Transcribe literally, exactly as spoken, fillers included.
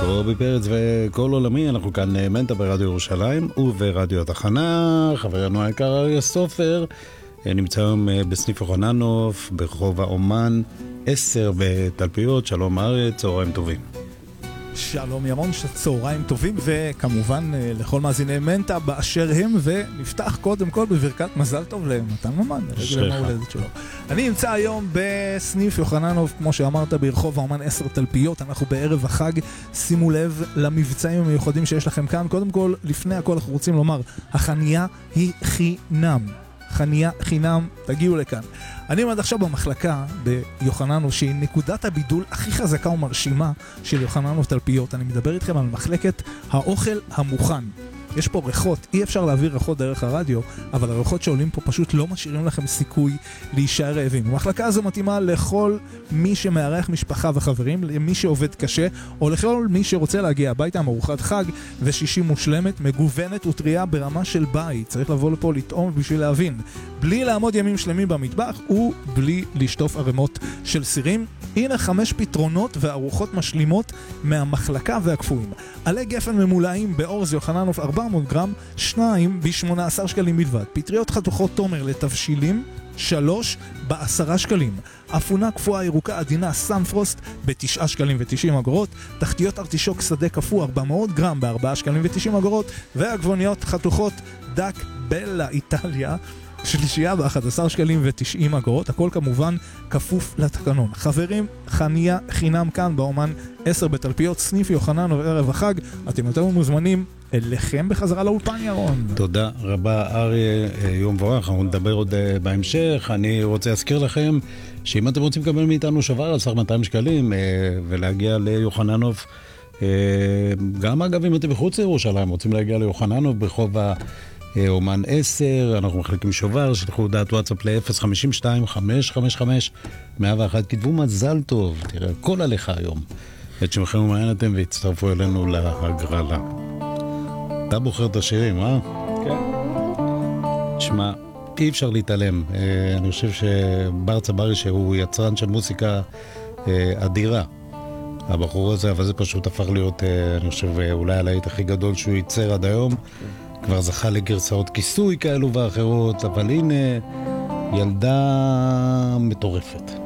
קובי פרץ וכל עולמי, אנחנו כאן מנטה ברדיו ירושלים וברדיו התחנה. חברנו היקר אריה סופר נמצא היום בסניף יוחננוף ברחוב האומן עשר בתלפיות. שלום אריה, צהריים טובים. שלום ירון, צהריים טובים, וכמובן לכל מאזיני מנטה באשר הם, ונפתח קודם כל בברכת מזל טוב למתן ממן, לרגל יום ההולדת שלו. אני נמצא היום בסניף יוחננוף, כמו שאמרת, ברחוב האומן עשר תלפיות. אנחנו בערב החג, שימו לב למבצעים המיוחדים שיש לכם כאן. קודם כל, לפני הכל אנחנו רוצים לומר, החנייה היא חינם. חנייה חינם, תגיעו לכאן. אני עומד עכשיו במחלקה ביוחננוף, שהיא נקודת הבידול הכי חזקה ומרשימה של יוחננוף תלפיות. אני מדבר איתכם על מחלקת האוכל המוכן. יש פה ריחות, אי אפשר להעביר ריחות דרך הרדיו, אבל הריחות שעולים פה פשוט לא משאירים לכם סיכוי להישאר רעבים. המחלקה הזו מתאימה לכל מי שמארח משפחה וחברים, למי שעובד קשה, או לכל מי שרוצה להגיע הביתה עם ארוחת חג ושישי מושלמת, מגוונת וטריה ברמה של בית. צריך לבוא לפה לטעום בשביל להבין, בלי לעמוד ימים שלמים במטבח ובלי לשטוף ערימות של סירים. הנה חמש פתרונות וארוחות משלימות מהמחלקה והקפואים. עלי גפן ממולאים באורז יוחננוף ארבע מאות גרם, שניים ב-שמונה עשר שקלים בלבד. פטריות חתוכות תומר לתבשילים, שלוש בעשרה שקלים. אפונה קפואה ירוקה עדינה סנפרוסט בתשעה שקלים ותשעים אגורות. תחתיות ארטישוק שדה קפוא ארבע מאות גרם בארבעה שקלים ותשעים אגורות. והגבוניות חתוכות דק בלה איטליה, שלישייה ב-אחד עשר שקלים ותשעים אגורות. הכל כמובן כפוף לתקנון. חברים, חניה חינם כאן באומן עשר בתלפיות, סניף יוחננוף ערב החג. אתם יותר מוזמנים אליכם בחזרה לאולפן ירון. תודה רבה אריה, יום מבורך. אנחנו נדבר עוד בהמשך. אני רוצה להזכיר לכם שאם אתם רוצים לקבל מאיתנו שובר על סך מאתיים שקלים ולהגיע ליוחננוף, גם אגב אם אתם בחוץ לירושלים רוצים להגיע ליוחננוף ברחוב האומן עשר, אנחנו מחלקים שובר. שלחו הודעת וואטסאפ ל-אפס חמש שתיים חמש חמש חמש מאה ואחת. כתבו מזל טוב, תראה, הכל עליך היום, את שמכם ומעייניתם, והצטרפו אלינו להגרלה. אתה בוחר את השירים, אה? כן. תשמע, אי אפשר להתעלם. אני חושב שבר צברי, שהוא יצרן של מוסיקה אדירה, הבחור הזה, אבל זה פשוט הפך להיות, אני חושב, אולי הלהיט הכי גדול שהוא ייצר עד היום. כבר זכה לגרסאות כיסוי כאלו ואחרות, אבל הנה ילדה מטורפת.